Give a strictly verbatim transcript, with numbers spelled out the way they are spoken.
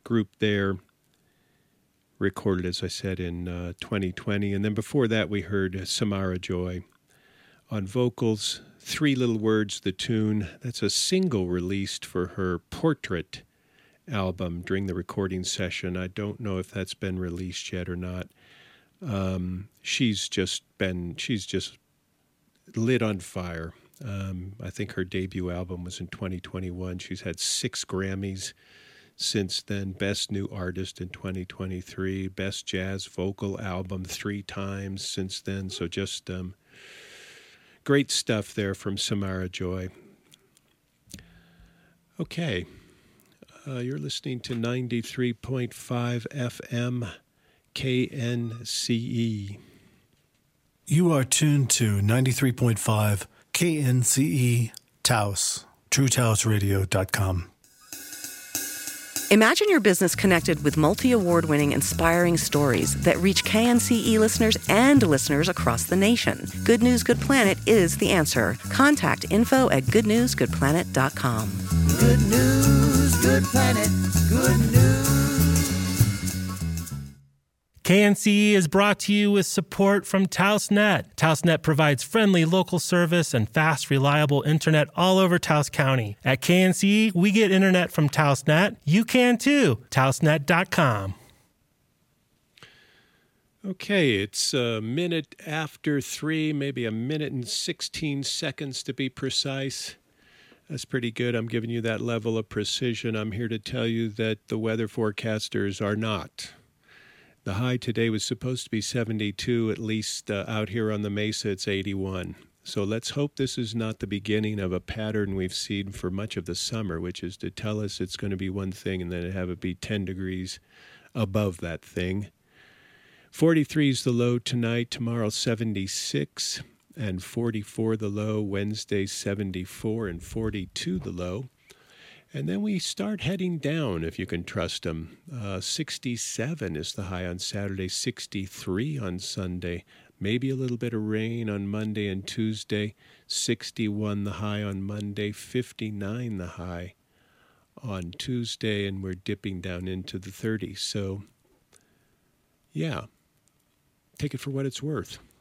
group there, recorded, as I said, in uh, twenty twenty. And then before that, we heard Samara Joy on vocals, Three Little Words, the tune. That's a single released for her Portrait album during the recording session. I don't know if that's been released yet or not. Um, she's just been, she's just lit on fire. Um, I think her debut album was in twenty twenty-one. She's had six Grammys since then. Best New Artist in twenty twenty-three. Best Jazz Vocal Album three times since then. So just um, great stuff there from Samara Joy. Okay. Uh, you're listening to ninety-three point five F M K N C E. You are tuned to ninety-three point five K N C E Taos, true taos radio dot com. Imagine your business connected with multi-award-winning, inspiring stories that reach K N C E listeners and listeners across the nation. Good News Good Planet is the answer. Contact info at good news good planet dot com. Good News Good Planet, good news. K N C E is brought to you with support from TaosNet. TaosNet provides friendly local service and fast, reliable internet all over Taos County. At K N C E, we get internet from TaosNet. You can too. taos net dot com. Okay, it's a minute after three, maybe a minute and sixteen seconds to be precise. That's pretty good. I'm giving you that level of precision. I'm here to tell you that the weather forecasters are not. The high today was supposed to be seventy-two, at least uh, out here on the Mesa, it's eighty-one. So let's hope this is not the beginning of a pattern we've seen for much of the summer, which is to tell us it's going to be one thing and then have it be ten degrees above that thing. forty-three is the low tonight, tomorrow seventy-six, and forty-four the low, Wednesday seventy-four, and forty-two the low. And then we start heading down, if you can trust them. Uh, sixty-seven is the high on Saturday, sixty-three on Sunday. Maybe a little bit of rain on Monday and Tuesday. sixty-one the high on Monday, fifty-nine the high on Tuesday, and we're dipping down into the thirties. So, yeah, take it for what it's worth.